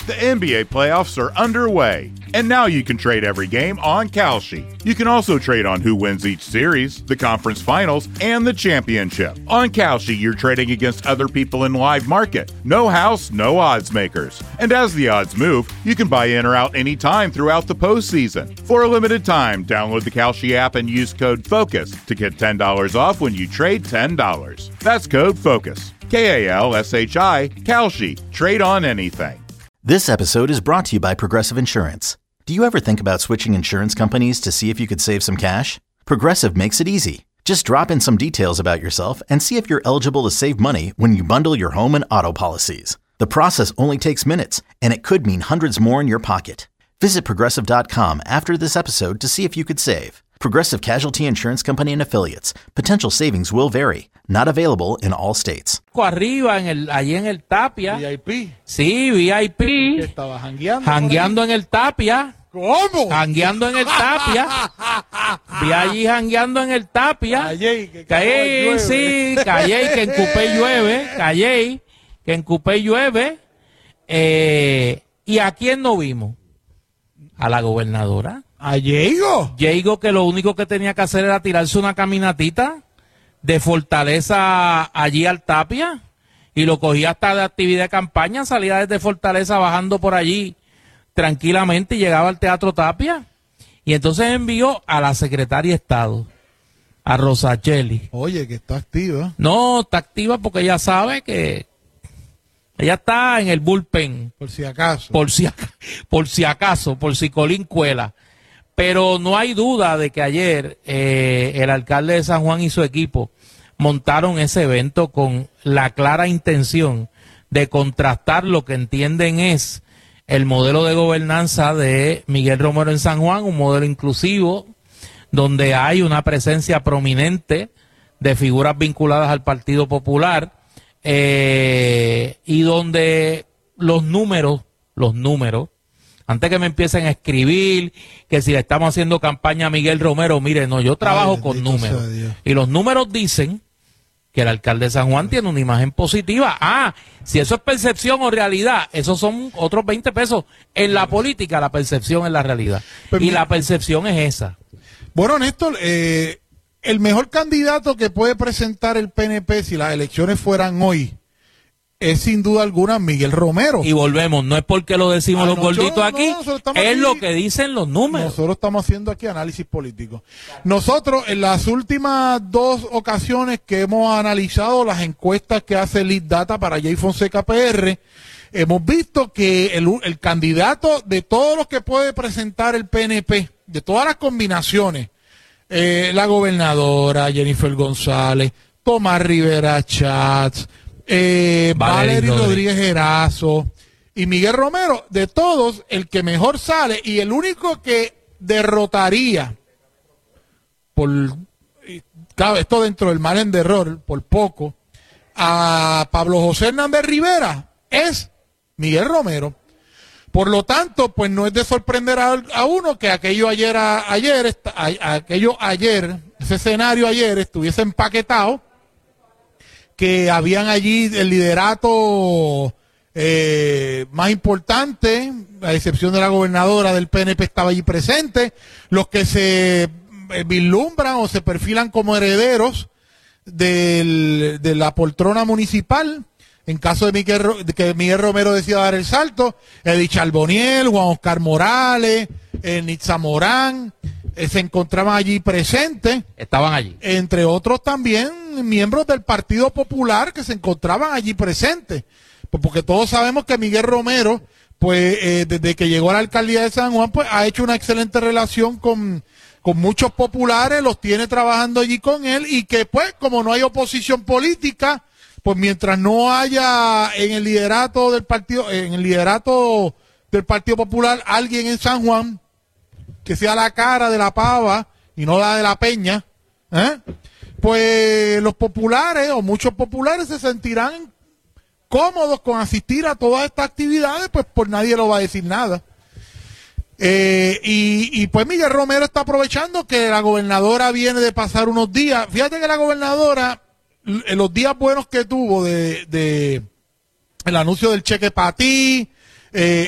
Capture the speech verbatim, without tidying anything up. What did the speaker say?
The N B A playoffs are underway, and now you can trade every game on Kalshi. You can also trade on who wins each series, the conference finals, and the championship. On Kalshi, you're trading against other people in live market. No house, no odds makers. And as the odds move, you can buy in or out anytime throughout the postseason. For a limited time, download the Kalshi app and use code FOCUS to get ten dollars off when you trade ten dollars. That's code FOCUS. K A L S H I, Kalshi. Trade on anything. This episode is brought to you by Progressive Insurance. Do you ever think about switching insurance companies to see if you could save some cash? Progressive makes it easy. Just drop in some details about yourself and see if you're eligible to save money when you bundle your home and auto policies. The process only takes minutes, and it could mean hundreds more in your pocket. Visit Progressive dot com after this episode to see if you could save. Progressive Casualty Insurance Company and Affiliates. Potential savings will vary. Not available in all states. Arriba, en el, allí en el Tapia. V I P. Sí, V I P. Que estaba jangueando. Jangueando en el Tapia. ¿Cómo? Jangueando en el Tapia. Vi allí jangueando en el Tapia. Calley, que Calley, sí, Calley, que en Cupé llueve. Calley, que en Cupé llueve. Eh, ¿Y a quién no vimos? A la gobernadora. ¿A Diego? Diego, que lo único que tenía que hacer era tirarse una caminatita de Fortaleza allí al Tapia, y lo cogía hasta de actividad de campaña, salía desde Fortaleza bajando por allí tranquilamente y llegaba al Teatro Tapia, y entonces envió a la secretaria de Estado, a Rosacheli. Oye, que está activa. No, está activa porque ella sabe que ella está en el bullpen. Por si acaso. Por si, por si acaso, por si Colín cuela. Pero no hay duda de que ayer eh, el alcalde de San Juan y su equipo montaron ese evento con la clara intención de contrastar lo que entienden es el modelo de gobernanza de Miguel Romero en San Juan, un modelo inclusivo, donde hay una presencia prominente de figuras vinculadas al Partido Popular, eh, y donde los números, los números, antes que me empiecen a escribir que si le estamos haciendo campaña a Miguel Romero, mire, no, yo trabajo Ay, con números. Y los números dicen que el alcalde de San Juan tiene una imagen positiva. Ah, si eso es percepción o realidad, esos son otros veinte pesos. En la política la percepción es la realidad. Pero y mi... la percepción es esa. Bueno, Néstor, eh, el mejor candidato que puede presentar el P N P si las elecciones fueran hoy es sin duda alguna Miguel Romero. Y volvemos, no es porque lo decimos ah, los no, gorditos no, aquí, no, es aquí, lo que dicen los números. Nosotros estamos haciendo aquí análisis político. Nosotros en las últimas dos ocasiones que hemos analizado las encuestas que hace Lead Data para Jay Fonseca P R, hemos visto que el, el candidato de todos los que puede presentar el P N P, de todas las combinaciones, eh, la gobernadora Jennifer González, Tomás Rivera Chats, Eh, Valery Rodríguez Erazo y Miguel Romero, de todos, el que mejor sale y el único que derrotaría por, claro, esto dentro del margen de error, por poco, a Pablo José Hernández Rivera es Miguel Romero. Por lo tanto, pues no es de sorprender a, a uno que aquello ayer, a, ayer, a, aquello ayer, ese escenario ayer estuviese empaquetado, que habían allí el liderato eh, más importante, a excepción de la gobernadora del P N P estaba allí presente, los que se vislumbran o se perfilan como herederos del, de la poltrona municipal, en caso de, Miguel, de que Miguel Romero decida dar el salto, Edith Charboniel, Juan Oscar Morales, eh, Nitza Morán, eh, se encontraban allí presentes. Estaban allí. Entre otros también miembros del Partido Popular que se encontraban allí presentes. Pues porque todos sabemos que Miguel Romero, pues eh, desde que llegó a la alcaldía de San Juan, pues ha hecho una excelente relación con, con muchos populares, los tiene trabajando allí con él, y que pues como no hay oposición política, pues mientras no haya en el liderato del partido, en el liderato del Partido Popular alguien en San Juan que sea la cara de la pava y no la de la peña, ¿eh? Pues los populares o muchos populares se sentirán cómodos con asistir a todas estas actividades, pues por nadie lo va a decir nada. Eh, y, y pues Miguel Romero está aprovechando que la gobernadora viene de pasar unos días. Fíjate que la gobernadora, en los días buenos que tuvo de, de el anuncio del cheque para ti, eh,